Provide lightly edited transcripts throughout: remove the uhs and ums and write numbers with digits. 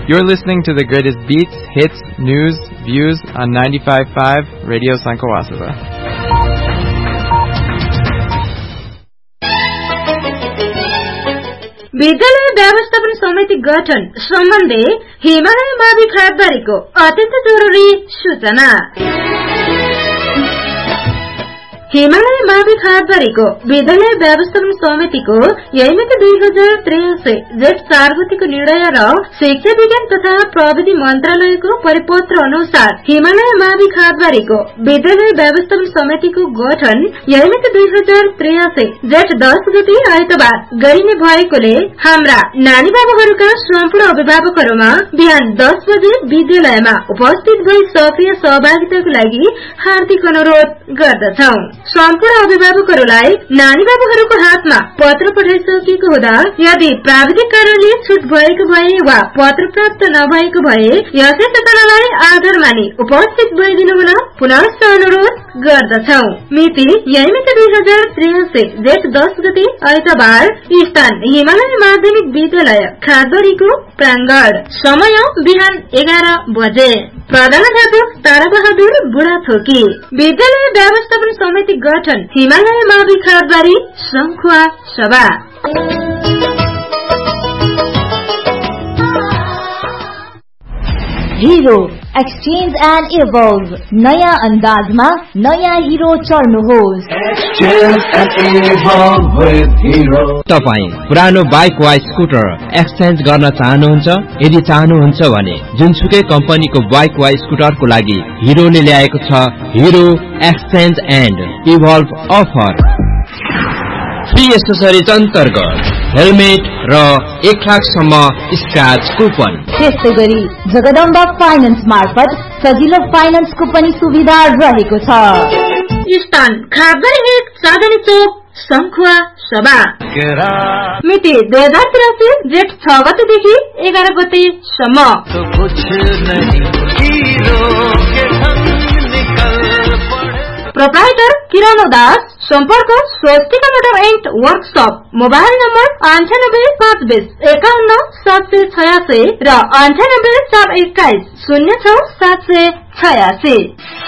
You're listening to the greatest beats, hits, news, views on 95.5 Radio Sankawasava. विद्यालय व्यवस्थापन समिति गठन सम्बन्धी हिमालय मावि खापबारीको अत्यन्त जरुरी सूचना। हिमालय मावि खापबारीको विद्यालय व्यवस्थापन समितिको यही मिति 2083 जेठ 4 गतिको निर्णय र शिक्षा विज्ञान तथा प्रविधि मन्त्रालयको परिपत्र अनुसार हिमालय मावि खापबारीको विद्यालय व्यवस्थापन समितिको गठन यही मिति 2083 जेठ 10 गते आइतबार गरिने भएकोले हाम्रा नानी बाबुहरूका सम्पूर्ण अभिभावकहरूमा बिहान 10 बजे विद्यालयमा उपस्थित भई सक्रिय सहभागिताको लागि हार्दिक अनुरोध गर्दछौं। सम्पूर्ण अभिभावकहरूलाई नानी बाबुहरूको हातमा पत्र पठाइसकेको हुँदा यदि प्राविधिक कारणले छुट भएको भए वा पत्र प्राप्त नभएको भए यसै सूचनालाई आधार मानि उपस्थित भइदिनु हुन पुनः अनुरोध गर्दछौं। मिति यही मिति 2083 जेठ 10 गते आइतबार, स्थान हिमालय माध्यमिक विद्यालय खापबारीको प्राङ्गण, समय बिहान 11 बजे। प्रधानाध्यापक ताराबहादुर बुढाथोकी। विद्यालय व्यवस्थापन समिति गठन हिमालय मावि खापबारी संखुवा सभा। हिरो एक्सचेन्ज एन्ड इभल्भ, नयाँ अन्दाजमा नयाँ हिरो चढ्नुहोस्। तपाईँ पुरानो बाइक वा स्कुटर एक्सचेन्ज गर्न चाहनुहुन्छ? यदि चाहनुहुन्छ भने जुनसुकै कम्पनीको बाइक वा स्कुटरको लागि हिरोले ल्याएको छ hero exchange and evolve offer. Free accessories अन्तर्गत हेलमेट र 1 लाखसम्म स्क्रैच कुपन। त्यस्तै गरी जगदम्बा फाइनान्स मार्फत सजिलो फाइनान्सको पनि सुविधा रहेको छ। स्थान खापबारी 1 साधनी चोक संखुवा सभा। मिति 2083 जेठ 6 गतेदेखि 11 गतेसम्म। प्रोप्राइटर किरण दास। सम्पर्क Swastika motor and workshop. Mobile number 98 520 51 786 र 98 421 06 786।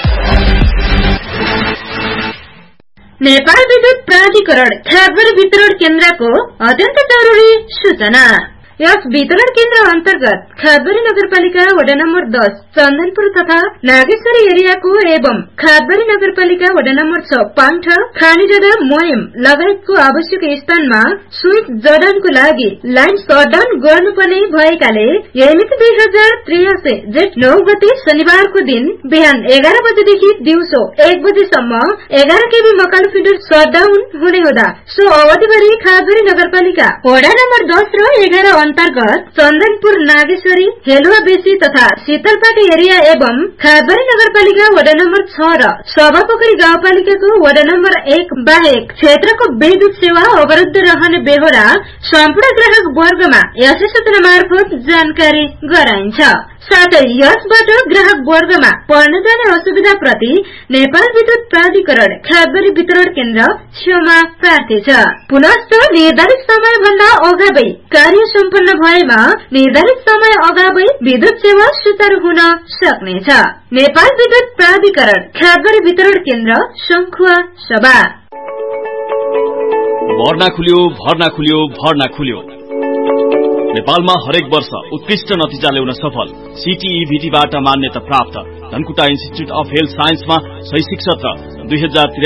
नेपाल विद्युत प्राधिकरण खापबारी वितरण केन्द्रको अत्यन्त जरुरी सूचना। यस वितरण केन्द्र अन्तर्गत खापबारी नगरपालिका वडा नम्बर 10 चन्दनपुर तथा नागेश्वरी एरियाको एवं खापबारी नगरपालिका वडा नम्बर 6 पाङठा खानीजडा मोयम लगायतको आवश्यक स्थानमा स्विच जडानको लागि लाइन सटडाउन गर्नुपर्ने भएकाले यही मिति 2083 जेठ 9 गते शनिबारको दिन बिहान 11 बजेदेखि दिउँसो 1 बजेसम्म 11 केबी मकालु फिडर सटडाउन हुने हुँदा सो अवधिभरि खापबारी नगरपालिका वडा नम्बर 10 र 11 अन्तर्गत चन्दनपुर, नागेश्वरी, हेलुवा बेसी तथा शीतलपाटी एरिया एवं खापबारी नगरपालिका वडा नम्बर 6 र सभापोखरी गाउँपालिकाको वडा नम्बर 1 बाहेक क्षेत्रको विद्युत सेवा अवरुद्ध रहने बेहोरा सम्पूर्ण ग्राहक वर्गमा यसै सूचना मार्फत जानकारी गराइन्छ। साथै यसबाट ग्राहक वर्गमा पर्न जाने असुविधा प्रति नेपाल विद्युत प्राधिकरण खापबारी वितरण केन्द्र क्षमा प्रार्थी छ। पुनश्च निर्धारित समय भन्दा अगावै कार्य सम्पन्न भएमा निर्धारित समय अगावै विद्युत सेवा सुचारू हुन सक्नेछ। नेपाल विद्युत प्राधिकरण खापबारी वितरण केन्द्र संखुवा सभा। भर्ना खुल्यो। नेपालमा हरेक वर्ष उत्कृष्ट नतिजा ल्याउन सफल CTEVT-बाट मान्यता प्राप्त धनकुटा इन्स्टिच्युट अफ हेल्थ साइन्समा शैक्षिक सत्र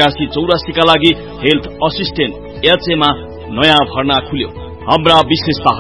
2083-84 का लागि हेल्थ असिस्टेन्ट HA मा नयाँ भर्ना खुल्यो। हाम्रा विशेषता